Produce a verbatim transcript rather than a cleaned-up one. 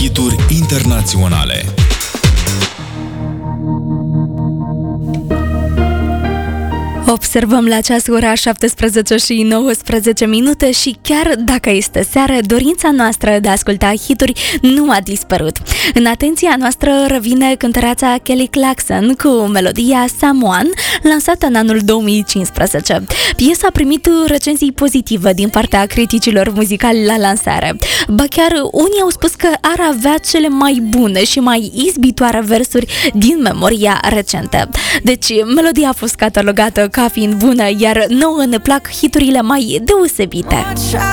Hituri internaționale. Observăm la ceas ora șaptesprezece și nouăsprezece minute și chiar dacă este seară, dorința noastră de a asculta hituri nu a dispărut. În atenția noastră revine cântăreața Kelly Clarkson cu melodia Someone, lansată în anul două mii cincisprezece. Piesa a primit recenzii pozitive din partea criticilor muzicali la lansare. Ba chiar unii au spus că ar avea cele mai bune și mai izbitoare versuri din memoria recentă. Deci, melodia a fost catalogată ca fiind bună, iar nouă ne plac hiturile mai deosebite.